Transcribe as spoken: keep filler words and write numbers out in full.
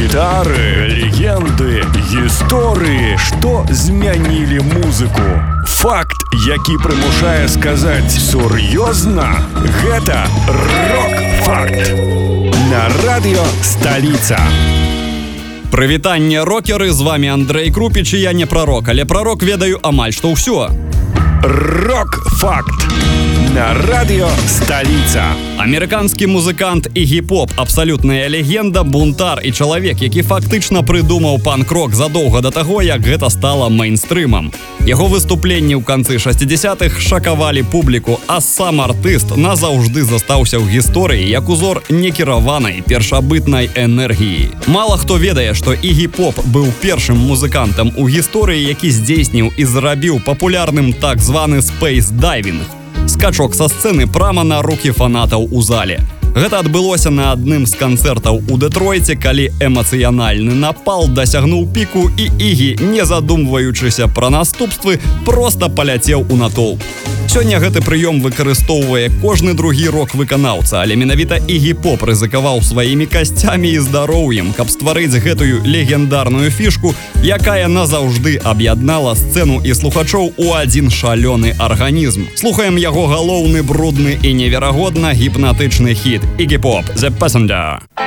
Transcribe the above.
Гітары, легенды, гісторыі, што змянілі музыку. Факт, які прымушае сказаць сур'ёзна, гэта рок-факт. На радыё «Сталіца». Прывітанне, рокеры, з вами Андрэй Крупіч, і я не прарок, але прарок ведаю амаль што ўсё. Рок-факт. На радыё «Сталіца». Амерыканскі музыкант Ігі Поп, абсалютная легенда, бунтар і чалавек, які фактычна прыдумаў панк-рок задоўга да таго, як гэта стала мейнстрымам. Яго выступленні ў канцы шэсцідзесятых шакавалі публіку, а сам артыст назаўжды застаўся ў гісторыі як узор некіраванай першабытнай энергіі. Мала хто ведае, што Ігі Поп быў першым музыкантам у гісторыі, які здзейсніў і зрабіў папулярным так званы спейс-дайвінг. Скачок са сцэны прама на рукі фанатаў у зале. Гэта адбылося на адным з канцэртаў у Дэтройце, калі эмацыянальны напал дасягнуў піку і Ігі, не задумваючыся пра наступствы, проста паляцеў у натоўп. Сёння гэты прыём выкарыстоўвае кожны другі рок-выканаўца, але менавіта Ігі Поп рызыкаваў сваімі касцямі і здароўем, каб стварыць гэтую легендарную фішку, якая назаўжды аб'яднала сцэну і слухачоў у адзін шалёны арганізм. Слухаем яго галоўны, брудны і неверагодна гіпнатычны хіт «Iggy Pop – The Passenger».